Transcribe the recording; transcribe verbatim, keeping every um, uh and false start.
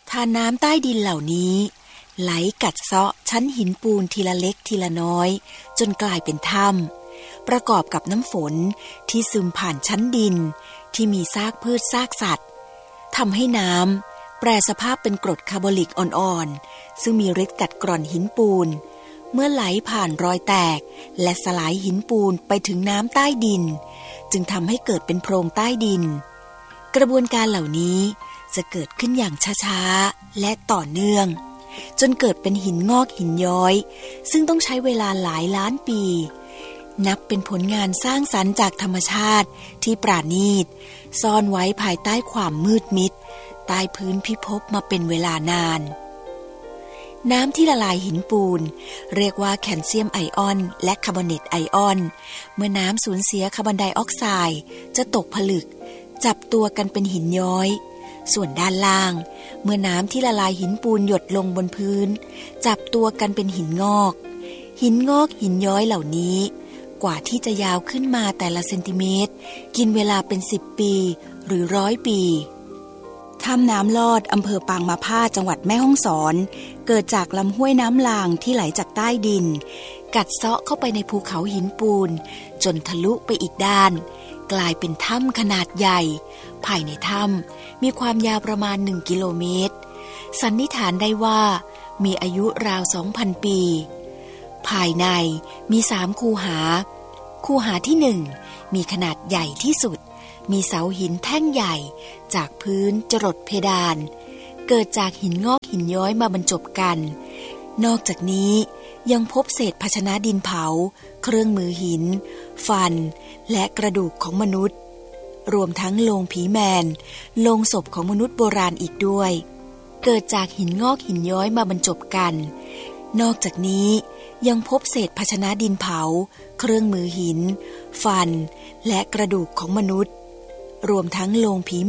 ทานน้ำใต้ดินเหล่านี้ไหลกัดเซาะชั้นหินปูนทีละเล็กทีละน้อยจนกลายเป็นถ้ำประกอบกับน้ำฝนที่ซึมผ่านชั้นดินที่มีซากพืชซากสัตว์ทำให้น้ำแปรสภาพเป็นกรดคาร์บอนิกอ่อนๆซึ่งมีฤทธิ์กัดกร่อนหินปูนเมื่อไหลผ่านรอยแตกและสลายหินปูนไปถึงน้ำใต้ดินจึงทำให้เกิดเป็นโพรงใต้ดินกระบวนการเหล่านี้จะเกิดขึ้นอย่างช้าๆและต่อเนื่องจนเกิดเป็นหินงอกหินย้อยซึ่งต้องใช้เวลาหลายล้านปีนับเป็นผลงานสร้างสรรค์จากธรรมชาติที่ปราณีตซ่อนไว้ภายใต้ความมืดมิดใต้พื้นพิภพมาเป็นเวลานานน้ำที่ละลายหินปูนเรียกว่าแคลเซียมไอออนและคาร์บอเนตไอออนเมื่อน้ำสูญเสียคาร์บอนไดออกไซด์จะตกผลึกจับตัวกันเป็นหินย้อยส่วนด้านล่างเมื่อน้ำที่ละลายหินปูนหยดลงบนพื้นจับตัวกันเป็นหินงอกหินงอกหินย้อยเหล่านี้กว่าที่จะยาวขึ้นมาแต่ละเซนติเมตรกินเวลาเป็นสิบปีหรือร้อยปีถ้ำน้ำลอดอำเภอปางมะผ้าจังหวัดแม่ฮ่องสอนเกิดจากลำห้วยน้ำลางที่ไหลจากใต้ดินกัดเซาะเข้าไปในภูเขาหินปูนจนทะลุไปอีกด้านกลายเป็นถ้ำขนาดใหญ่ภายในถ้ำมีความยาวประมาณหนึ่งกิโลเมตรสันนิษฐานได้ว่ามีอายุราว สองพัน ปีภายในมีสามคูหาคูหาที่หนึ่งมีขนาดใหญ่ที่สุดมีเสาหินแท่งใหญ่จากพื้นจรดเพดานเกิดจากหินงอกหินย้อยมาบรรจบกันนอกจากนี้ยังพบเศษภาชนะดินเผาเครื่องมือหินฟันและกระดูกของมนุษย์รวมทั้งโลงผีแมนโลงศพของมนุษย์โบราณอีกด้วยเกิดจากหินงอกหินย้อยมาบรรจบกันนอกจากนี้ยังพบเศษภาชนะดินเผาเครื่องมือหินฟันและกระดูกของมนุษย์รวมทั้งโลงผี